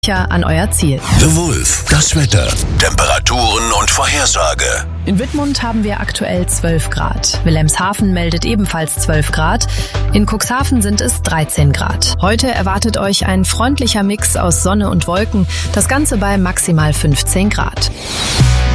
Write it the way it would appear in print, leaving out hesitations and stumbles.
an euer Ziel. The Wolf, das Wetter, Temperaturen und Vorhersage. In Wittmund haben wir aktuell 12 Grad. Wilhelmshaven meldet ebenfalls 12 Grad. In Cuxhaven sind es 13 Grad. Heute erwartet euch ein freundlicher Mix aus Sonne und Wolken. Das Ganze bei maximal 15 Grad.